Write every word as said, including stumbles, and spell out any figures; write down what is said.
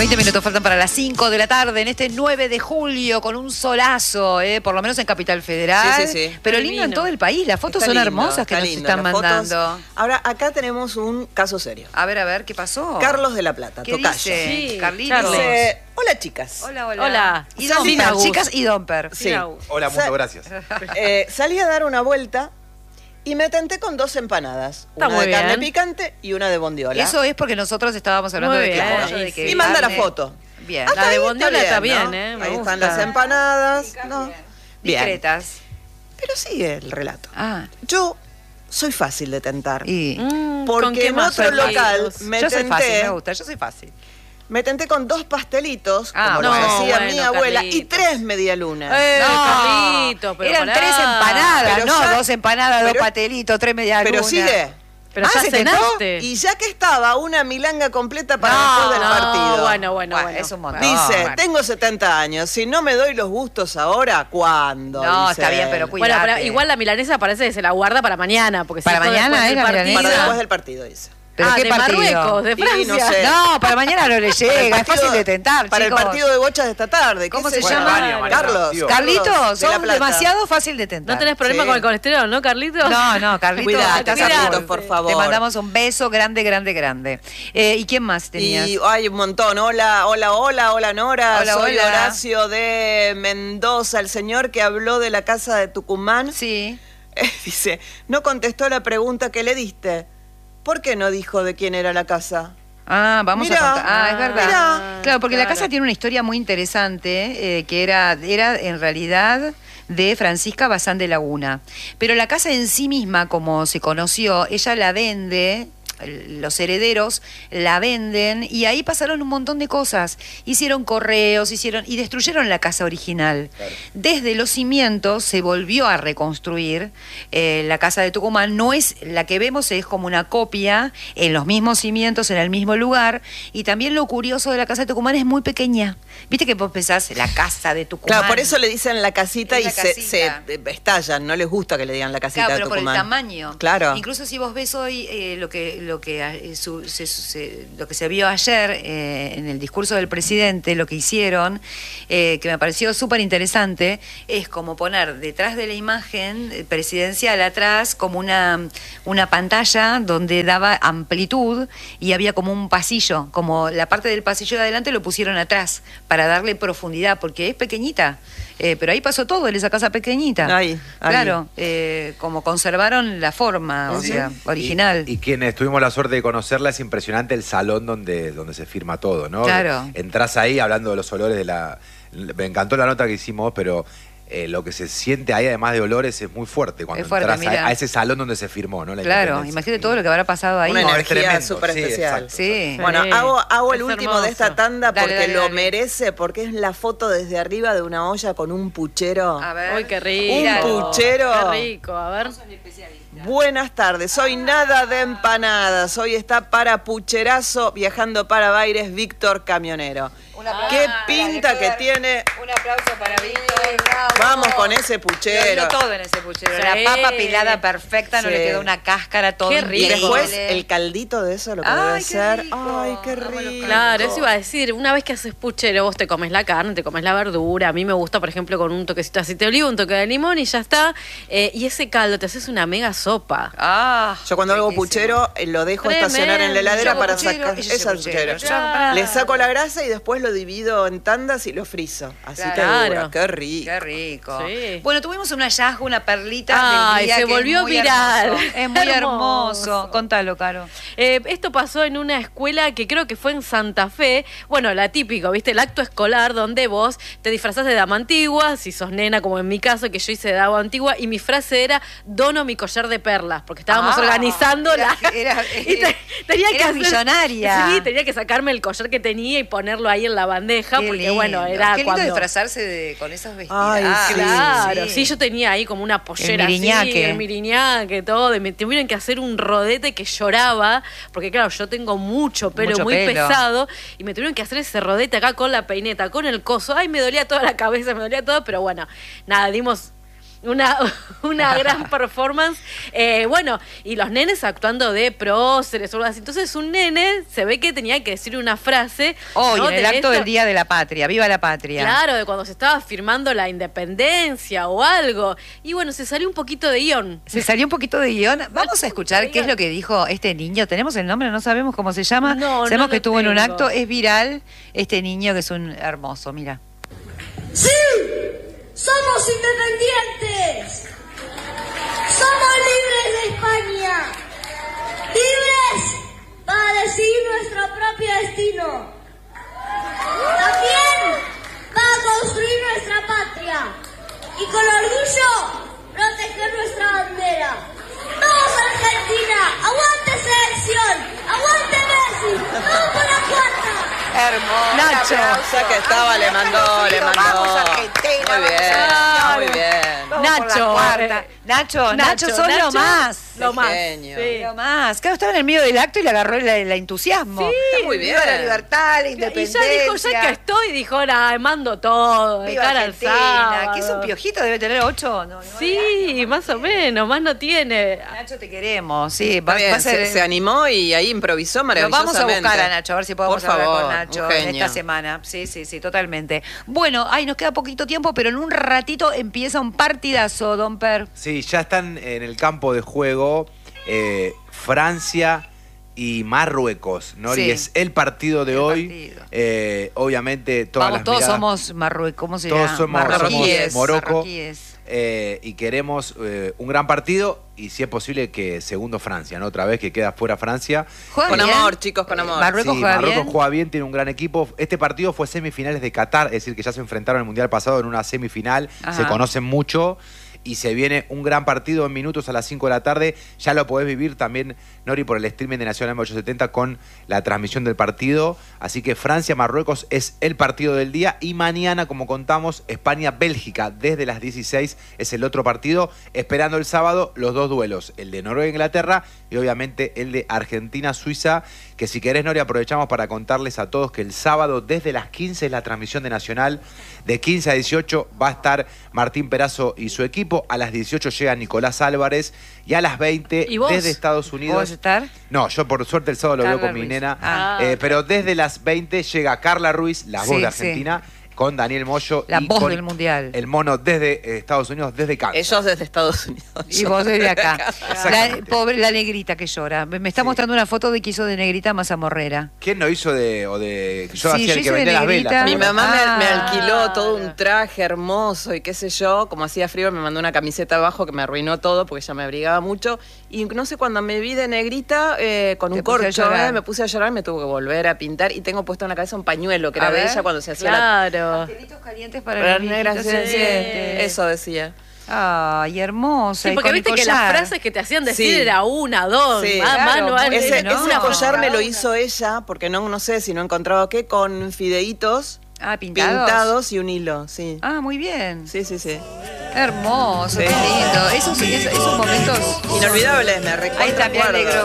veinte minutos faltan para las cinco de la tarde en este nueve de julio con un solazo, eh, por lo menos en Capital Federal. Sí, sí, sí. Pero Muy lindo en lindo. todo el país. Las fotos Está son lindo, hermosas que está nos lindo, están las fotos. mandando. Ahora, acá tenemos un caso serio. A ver, a ver, ¿qué pasó? Carlos de la Plata, ¿Qué tocayo. dice? Sí, Carlitos. Charles. Dice, hola chicas. Hola, hola. Hola. Y Salí- Domper, Agus. chicas y Domper. Sí. Hola, Sa- mundo, gracias. Eh, salí a dar una vuelta y me tenté con dos empanadas. Está una muy de carne bien. picante y una de bondiola. Eso es porque nosotros estábamos hablando Muy de que bien. pollo, de que Y manda la carne- foto. Bien. Hasta La de ahí bondiola está ¿no? bien, ¿eh? Me Ahí gusta. están las empanadas. ¿no? Bien. Discretas. Pero sigue el relato. Ah, Yo soy fácil de tentar. y... Mm, Porque ¿con qué en más otro feliz? local me yo soy tenté, fácil, me gusta, yo soy fácil. me tenté con dos pastelitos, Ah, como no, los hacía bueno, mi abuela, y Carlitos. tres medialunas. Eh, No, Carlitos, pero eran pará. tres empanadas, Pero no ya- dos empanadas, dos pero- pastelitos, tres medialunas. Pero sigue. Pero Ah, ya ¿se tentó? cenaste. Y ya que estaba, una milanga completa para No, después del no, partido. bueno, bueno, Bueno, bueno. es un montón. Dice, bueno. tengo setenta años, si no me doy los gustos ahora, ¿cuándo? No, Dice está bien, pero él. cuidado. Bueno, pero Cuídate. igual la milanesa parece que se la guarda para mañana. Porque si Para fue mañana, después ¿eh, del la partido- milanesa? Para después del partido, dice. ¿Pero ah, qué de partido? Marruecos, de Y no Francia. sé. No, para mañana no le Para el llega, es partido- fácil de tentar, Para chicos. el partido de bochas de esta tarde. ¿Cómo ¿Qué se sé yo? llama? Mario, Mario, Carlos. tío. Carlitos, de La son Plata. demasiado fácil de tentar. ¿No tenés problema Sí. con el colesterol, no, Carlitos? No, no, Carlitos, Cuidate, estás a Carlitos, full. por favor. Te mandamos un beso grande, grande, grande. Eh, ¿Y quién más tenías? Y hay un montón. Hola, hola, hola, hola Nora. Hola, Soy hola. Horacio de Mendoza, el señor que habló de la casa de Tucumán. Sí. Dice, no contestó la pregunta que le diste. ¿Por qué no dijo de quién era la casa? Ah, vamos Mirá, a contar. Ah, es verdad. mirá. Claro, porque la Claro. casa tiene una historia muy interesante, eh, que era, era en realidad de Francisca Bazán de Laguna. Pero la casa en sí misma, como se conoció, ella la vende, los herederos la venden, y ahí pasaron un montón de cosas. Hicieron correos, hicieron y destruyeron la casa original. Claro. Desde los cimientos se volvió a reconstruir eh, la casa de Tucumán. No es la que vemos, es como una copia en los mismos cimientos, en el mismo lugar. Y también lo curioso de la casa de Tucumán es muy pequeña. Viste que vos pensás la casa de Tucumán. Claro, por eso le dicen la casita Es y la se, casita. se eh, estallan. No les gusta que le digan la casita Claro, de pero por el Tucumán. tamaño. Claro. Incluso si vos ves hoy eh, lo que lo que eh, su- se, se- lo que se vio ayer eh, en el discurso del presidente, lo que hicieron, eh, que me pareció súper interesante, es como poner detrás de la imagen eh, presidencial atrás como una una pantalla donde daba amplitud y había como un pasillo, como la parte del pasillo de adelante lo pusieron atrás para darle profundidad, porque es pequeñita. Eh, pero ahí pasó todo en esa casa pequeñita. Ahí, ahí. Claro, eh, como conservaron la forma, o Sí. sea, original. Y, y quienes tuvimos la suerte de conocerla, es impresionante el salón donde, donde se firma todo, ¿no? Claro. Entrás ahí hablando de los olores de la... Me encantó la nota que hicimos, pero eh, lo que se siente ahí, además de olores, es muy fuerte cuando Es fuerte, entras mira. a, a ese salón donde se firmó, ¿no? La Claro, independencia. imagínate todo lo que habrá pasado ahí. Una No, es energía tremendo, súper sí, especial. exacto. Sí. Bueno, Sí, hago, hago el es último de esta hermoso. tanda Dale, porque dale, lo dale. merece, porque es la foto desde arriba de una olla con un puchero. A ver. Uy, qué rico. Un puchero. Qué rico, a ver. Buenas tardes, soy nada de empanadas. Hoy está para Pucherazo, viajando para Baires, Víctor Camionero. Un aplauso. Qué Ah, pinta dale, que joder. tiene. Un aplauso para Víctor. Vamos con ese Lo puchero. dio todo en ese puchero. Sí. La papa pelada perfecta, no Sí. le quedó una cáscara, todo Qué Y rico. después increíble. el caldito de eso, lo que Ay, debe qué ser. rico. Ay, qué Amo los rico. Claro, eso iba a decir, una vez que haces puchero, vos te comes la carne, te comes la verdura. A mí me gusta, por ejemplo, con un toquecito de aceite de oliva, un toque de limón y ya está. Eh, y ese caldo, te haces una mega sopa. Ah, Yo cuando hago riquísimo. puchero eh, lo dejo estacionar en la Tremendo. heladera Yo hago para puchero, sacar. ella hace Esa puchero. puchero. Yo hago para- Le saco la grasa y después lo divido en tandas y lo frizo. Así te Claro. dura. Qué rico. Qué rico. Sí. Bueno, tuvimos un hallazgo, una perlita Ay, del día se que es volvió muy viral. hermoso. Es muy hermoso. Hermoso. Contalo, Caro. Eh, esto pasó en una escuela que creo que fue en Santa Fe. Bueno, la típica, ¿viste? El acto escolar donde vos te disfrazás de dama antigua, si sos nena, como en mi caso, que yo hice de dama antigua, y mi frase era, dono mi collar de perlas, porque estábamos Ah, organizando era- la... era- y te- tenía que eras hacer- millonaria. Sí, tenía que sacarme el collar que tenía y ponerlo ahí en la bandeja, Qué porque lindo. bueno, era Qué lindo cuando... disfrazarse de, con esos vestidos. Ay, sí. Claro, sí. yo tenía ahí como una pollera El miriñaque. así, el miriñaque, todo, y me tuvieron que hacer un rodete que lloraba, porque claro, yo tengo mucho pelo, Mucho muy pelo. pesado, y me tuvieron que hacer ese rodete acá con la peineta, con el coso, ay, me dolía toda la cabeza, me dolía todo, pero bueno, nada, dimos una, una gran performance. Eh, bueno, y los nenes actuando de próceres o algo así. Entonces un nene se ve que tenía que decir una frase. Hoy, ¿no? en el de acto esto. del Día de la Patria, viva la patria. Claro, de cuando se estaba firmando la independencia o algo. Y bueno, se salió un poquito de guión. Se salió un poquito de guión. Vamos a escuchar qué es lo que dijo este niño. ¿Tenemos el nombre? No sabemos cómo se llama. No, Sabemos no que lo estuvo en un tengo. acto. Es viral este niño que es un hermoso, mira. ¡Sí! ¡Somos independientes! ¡Somos libres de España! ¡Libres para decidir nuestro propio destino! También para construir nuestra patria y con orgullo proteger nuestra bandera. ¡Vamos Argentina! ¡Aguante selección! ¡Aguante Messi! ¡Vamos por la cuarta! Hermoso. Nacho. Aplauso que estaba, le mandó, le mandó. Vamos, Argentina, Muy bien, vamos, muy bien. Vamos por la Nacho, cuarta. eh, Nacho, Nacho, sos lo más. Lo Qué más. genio. sí. Lo más. Claro, estaba en el medio del acto y le agarró el, el entusiasmo. Sí, Está muy bien. Viva la libertad, la Y independencia. ya dijo, ya que estoy, dijo, ahora mando todo, de Viva cara al Argentina. sábado. ¿Qué es un piojito? Debe tener ocho. No, no, Sí, más o menos, más no tiene. Nacho, te queremos. Sí, Está va, bien, va a ser. se, se animó y ahí improvisó Lo maravillosamente. vamos a buscar a Nacho, a ver si podemos Por hablar favor, con Nacho un en genio. esta semana. Sí, sí, sí, totalmente. Bueno, ay, nos queda poquito tiempo, pero en un ratito empieza un partidazo, Don Per. Sí, ya están en el campo de juego eh, Francia y Marruecos, ¿no? Sí. Y es el partido de El hoy. partido. Eh, obviamente, todas Vamos, las todos miradas- somos Marruecos, ¿cómo se Todos llama? somos, Marroquíes. somos Morocco. Marroquíes. eh, y queremos eh, un gran partido y si es posible que segundo Francia, ¿no? Otra vez que queda fuera Francia. ¿Juega Con bien? amor, chicos, con amor. Marruecos Sí, juega Marruecos bien. juega bien, tiene un gran equipo. Este partido fue semifinales de Qatar, es decir, que ya se enfrentaron en el Mundial pasado en una semifinal, Ajá. se conocen mucho y se viene un gran partido en minutos a las cinco de la tarde. Ya lo podés vivir también, Nori, por el streaming de Nacional ochocientos setenta con la transmisión del partido. Así que Francia-Marruecos es el partido del día y mañana, como contamos, España-Bélgica desde las dieciséis es el otro partido, esperando el sábado los dos duelos, el de Noruega-Inglaterra y obviamente el de Argentina-Suiza, que si querés, Nori, aprovechamos para contarles a todos que el sábado desde las quince es la transmisión de Nacional, de quince a dieciocho va a estar Martín Perazo y su equipo, a las dieciocho llega Nicolás Álvarez y a las veinte ¿Y vos? desde Estados ¿Vos Unidos. vas a estar? No, yo por suerte el sábado lo Carla veo con mi Ruiz. nena, Ah. eh, pero desde las veinte llega Carla Ruiz, la voz Sí, de sí. Argentina, con Daniel Moyo La y voz con del Mundial. el mono desde eh, Estados Unidos, desde Kansas. Ellos desde Estados Unidos. Y vos desde acá. La, Exactamente. pobre, la negrita que llora. Me me está Sí. mostrando una foto de que hizo de negrita Mazamorrera. ¿Quién no hizo de, o de, yo Sí, hacía yo el hice que de vendía las negrita. velas? Mi ¿te acordás? mamá me, me Ah. alquiló todo un traje hermoso y qué sé yo. Como hacía frío, me mandó una camiseta abajo que me arruinó todo porque ella me abrigaba mucho. Y no sé, cuando me vi de negrita, eh, con Te un puse a corcho, llorar. eh, me puse a llorar, me tuve que volver a pintar. Y tengo puesto en la cabeza un pañuelo que A era de ver. ella cuando se hacía la. Claro. Pastelitos calientes para Para los negras, viejitos sí, sensientes. eso decía. Ay, hermosa. Sí, y porque con el viste que las collar. frases que te hacían decir Sí. era una, dos, Sí. más, Claro, más, no, muy Ese, bien, ¿no? ese Una collar me lo una. hizo ella, porque no, no sé si no encontraba qué, con fideitos Ah, pintados. pintados y un hilo, sí. Ah, muy bien. Sí, sí, sí. Hermoso, Sí. qué lindo. Esos, esos, esos momentos. Inolvidables, me recuerdo. Ahí está, mi negro.